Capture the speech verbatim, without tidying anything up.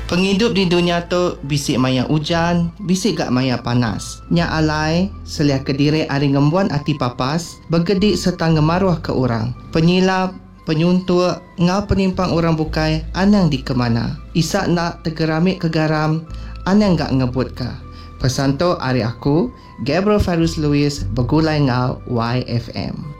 Penghidup di dunia tu bisik maya hujan, bisik gak maya panas. Nya alai, selia kediri ari ngembuan ati papas, bergedik serta ngemaruah ke orang. Penyilap, penyuntuk, ngau penimpang orang bukai, anang di kemana. Isak nak tegeramik ke garam, anang gak ngebut ka. Pesan tu ari aku, Gabriel Fairuz Lewis, bergulai ngau Y F M.